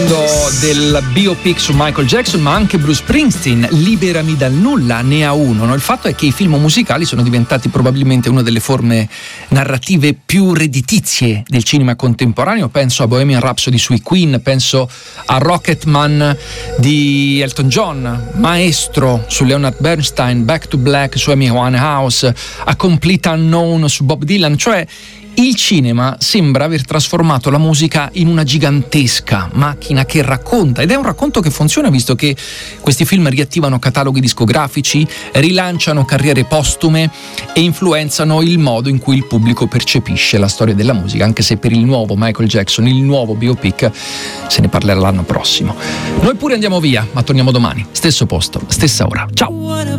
Del biopic su Michael Jackson, ma anche Bruce Springsteen, Liberami dal nulla, ne ha uno, no? Il fatto è che i film musicali sono diventati probabilmente una delle forme narrative più redditizie del cinema contemporaneo. Penso a Bohemian Rhapsody sui Queen, penso a Rocketman di Elton John, Maestro su Leonard Bernstein, Back to Black su Amy Winehouse, A Complete Unknown su Bob Dylan. Cioè il cinema sembra aver trasformato la musica in una gigantesca macchina che racconta, ed è un racconto che funziona, visto che questi film riattivano cataloghi discografici, rilanciano carriere postume e influenzano il modo in cui il pubblico percepisce la storia della musica, anche se per il nuovo Michael Jackson, il nuovo biopic, se ne parlerà l'anno prossimo. Noi pure andiamo via, ma torniamo domani, stesso posto, stessa ora. Ciao!